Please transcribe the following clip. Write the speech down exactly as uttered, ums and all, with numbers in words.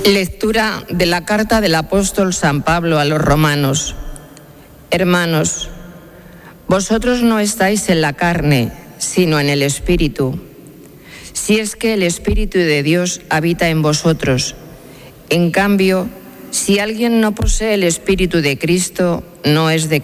Lectura de la carta del apóstol San Pablo a los romanos. Hermanos, vosotros no estáis en la carne, sino en el Espíritu, si es que el Espíritu de Dios habita en vosotros. En cambio, si alguien no posee el Espíritu de Cristo, no es de